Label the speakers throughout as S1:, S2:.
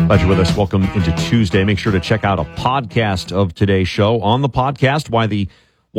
S1: Glad you're with us. Welcome into Tuesday. Make sure to check out a podcast of today's show. On the podcast, why the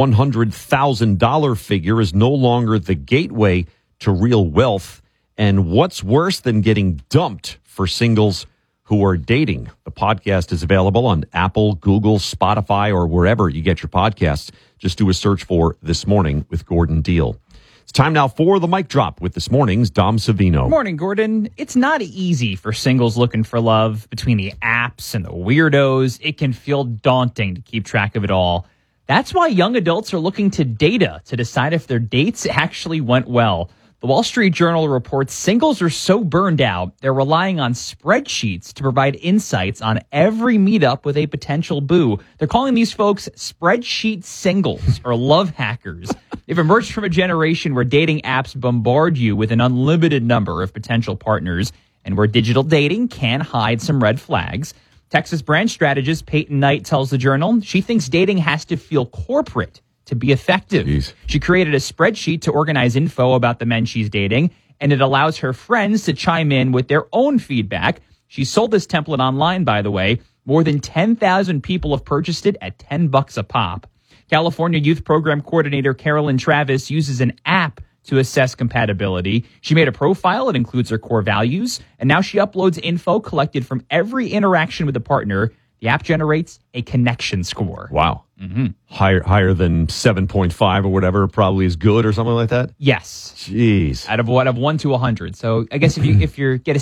S1: $100,000 figure is no longer the gateway to real wealth, and what's worse than getting dumped for singles who are dating. The podcast is available on Apple, Google, Spotify, or wherever you get your podcasts. Just do a search for This Morning with Gordon Deal. It's time now for the mic drop with this morning's Dom Savino.
S2: Good morning, Gordon. It's not easy for singles looking for love. Between the apps and the weirdos, it can feel daunting to keep track of it all. That's why young adults are looking to data to decide if their dates actually went well. The Wall Street Journal reports singles are so burned out, they're relying on spreadsheets to provide insights on every meetup with a potential boo. They're calling these folks spreadsheet singles or love hackers. They've emerged from a generation where dating apps bombard you with an unlimited number of potential partners and where digital dating can hide some red flags. Texas brand strategist Peyton Knight tells the Journal she thinks dating has to feel corporate to be effective.
S1: Jeez.
S2: She created a spreadsheet to organize info about the men she's dating, and it allows her friends to chime in with their own feedback. She sold this template online, by the way. More than 10,000 people have purchased it at $10 a pop. California Youth Program Coordinator Carolyn Travis uses an app to assess compatibility. She made a profile that includes her core values, and now she uploads info collected from every interaction with a partner. The app generates a connection score.
S1: Wow. Mm-hmm. Higher than 7.5 or whatever probably is good or something like that?
S2: Yes.
S1: Jeez.
S2: Out of 1 to 100. So I guess if you get a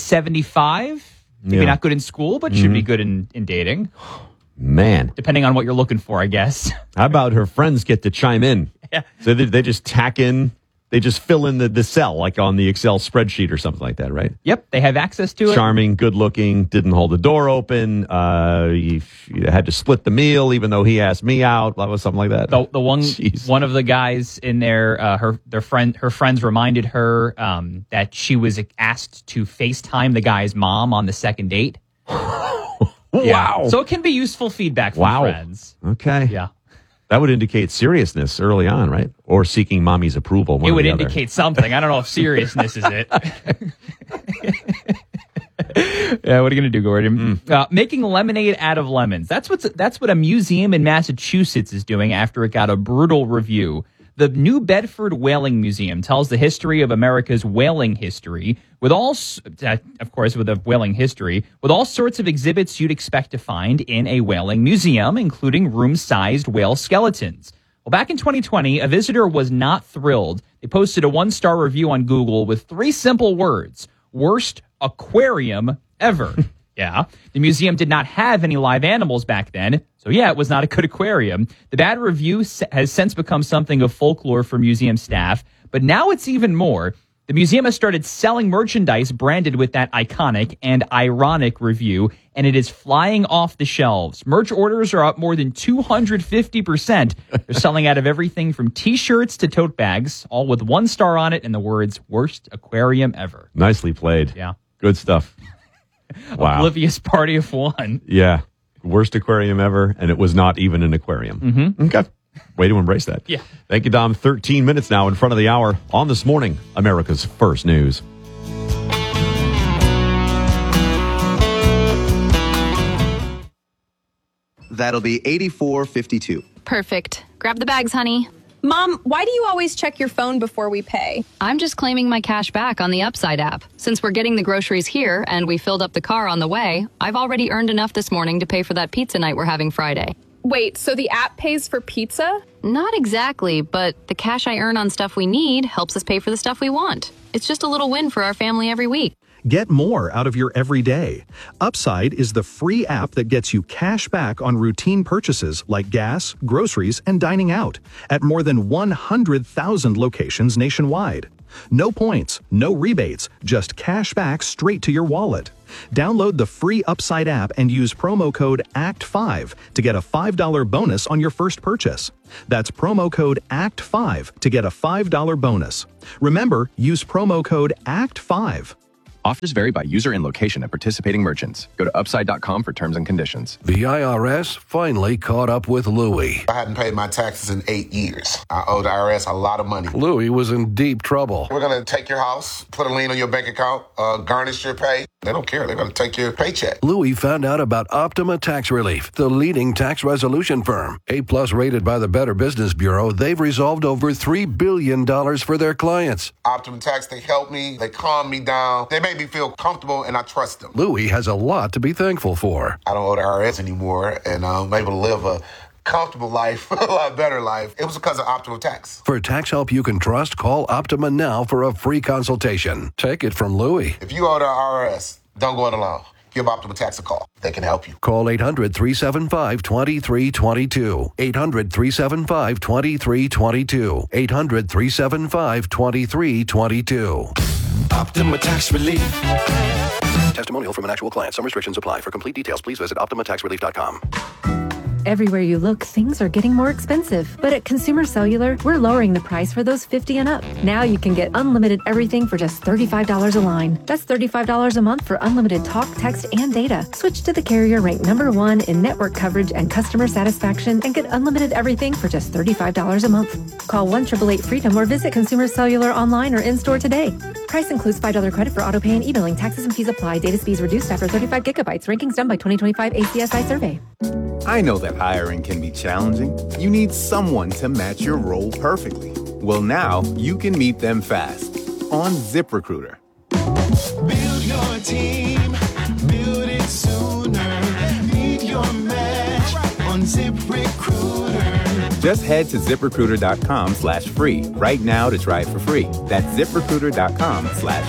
S2: 75, maybe not good in school, but should be good in dating.
S1: Man.
S2: Depending on what you're looking for, I guess.
S1: How about her friends get to chime in?
S2: Yeah.
S1: So they just tack in, they just fill in the cell, like on the Excel spreadsheet or something like that, right?
S2: Yep, they have access to it.
S1: Charming, good looking, didn't hold the door open. You had to split the meal, even though he asked me out. That was something like that.
S2: The one of the guys in there, her friends reminded her that she was asked to FaceTime the guy's mom on the second date.
S1: Wow.
S2: Yeah. So it can be useful feedback from friends.
S1: Okay.
S2: Yeah.
S1: That would indicate seriousness early on, right? Or seeking mommy's approval.
S2: It would indicate something. I don't know if seriousness is it. Yeah, what are you going to do, Gordon? Making lemonade out of lemons. That's what a museum in Massachusetts is doing after it got a brutal review. The New Bedford Whaling Museum tells the history of America's whaling history with all sorts of exhibits you'd expect to find in a whaling museum, including room-sized whale skeletons. Well, back in 2020, a visitor was not thrilled. They posted a 1-star review on Google with 3 simple words: worst aquarium ever. Yeah, the museum did not have any live animals back then, so yeah, it was not a good aquarium. The bad review has since become something of folklore for museum staff, but now it's even more. The museum has started selling merchandise branded with that iconic and ironic review, and it is flying off the shelves. Merch orders are up more than 250%. They're selling out of everything from T-shirts to tote bags, all with 1 star on it and the words, worst aquarium ever.
S1: Nicely played.
S2: Yeah.
S1: Good stuff. Wow.
S2: Oblivious party of one.
S1: Yeah. Worst aquarium ever, and it was not even an aquarium.
S2: Mm-hmm.
S1: Okay. Way to embrace that.
S2: Yeah.
S1: Thank you, Dom. 13 minutes now in front of the hour on This Morning, America's First News.
S3: That'll be $84.52.
S4: Perfect. Grab the bags, honey.
S5: Mom, why do you always check your phone before we pay?
S4: I'm just claiming my cash back on the Upside app. Since we're getting the groceries here and we filled up the car on the way, I've already earned enough this morning to pay for that pizza night we're having Friday.
S5: Wait, so the app pays for pizza?
S4: Not exactly, but the cash I earn on stuff we need helps us pay for the stuff we want. It's just a little win for our family every week.
S6: Get more out of your everyday. Upside is the free app that gets you cash back on routine purchases like gas, groceries, and dining out at more than 100,000 locations nationwide. No points, no rebates, just cash back straight to your wallet. Download the free Upside app and use promo code ACT5 to get a $5 bonus on your first purchase. That's promo code ACT5 to get a $5 bonus. Remember, use promo code ACT5.
S7: Offers vary by user and location at participating merchants. Go to upside.com for terms and conditions.
S8: The IRS finally caught up with Louie.
S9: I hadn't paid my taxes in 8 years. I owe the IRS a lot of money.
S8: Louie was in deep trouble.
S9: We're going to take your house, put a lien on your bank account, garnish your pay. They don't care. They're going to take your paycheck.
S8: Louie found out about Optima Tax Relief, the leading tax resolution firm. A-plus rated by the Better Business Bureau, they've resolved over $3 billion for their clients.
S9: Optima Tax, they help me. They calm me down. They make me feel comfortable, and I trust them.
S8: Louie has a lot to be thankful for.
S9: I don't owe the IRS anymore, and I'm able to live a comfortable life, a lot better life. It was because of Optima Tax.
S8: For tax help you can trust, call Optima now for a free consultation. Take it from Louie.
S9: If you owe the IRS, don't go it alone. Give Optima Tax a call. They can help you.
S8: Call 800-375-2322. 800-375-2322. 800-375-2322.
S10: Optima Tax Relief.
S8: Testimonial from an actual client. Some restrictions apply. For complete details, please visit OptimaTaxRelief.com.
S11: Everywhere you look, things are getting more expensive. But at Consumer Cellular, we're lowering the price for those 50 and up. Now you can get unlimited everything for just $35 a line. That's $35 a month for unlimited talk, text, and data. Switch to the carrier ranked #1 in network coverage and customer satisfaction and get unlimited everything for just $35 a month. Call 1-888-FREEDOM or visit Consumer Cellular online or in-store today. Price includes $5 credit for auto pay and e-billing. Taxes and fees apply. Data speeds reduced after 35 gigabytes. Rankings done by 2025 ACSI survey.
S12: I know that hiring can be challenging. You need someone to match your role perfectly. Well, now you can meet them fast on ZipRecruiter.
S10: Build your team, build it sooner. Meet your match on ZipRecruiter.
S12: Just head to ZipRecruiter.com/free right now to try it for free. That's ZipRecruiter.com/free.